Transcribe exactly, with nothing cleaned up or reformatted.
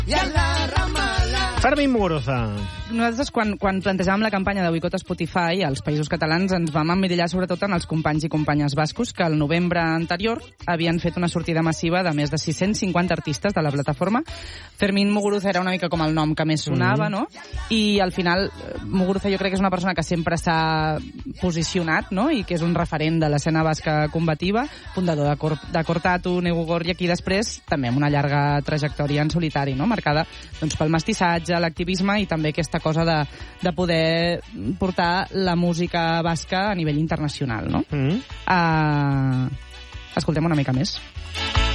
i a la ramala. Fermín Muguruza. Nosaltres, quan, quan plantejàvem la campanya de boicot a Spotify, als països catalans ens vam emmirallar sobretot en els companys i companyes bascos que el novembre anterior havien fet una sortida massiva de més de sis-cents cinquanta artistes de la plataforma. Fermín Muguruza era una mica com el nom que més sonava, mm. no? I al final, Muguruza jo crec que és una persona que sempre s'ha posicionat, no? I que és un referent de l'escena basca combativa, fundador de, Cor de Cortatu, Negugor, i aquí després també amb una llarga trajectòria en solitari, no? Marcada doncs, pel mestissatge, l'activisme i també aquesta cosa de, de poder portar la música basca a nivell internacional, no? Mm. Uh, escoltem una mica més.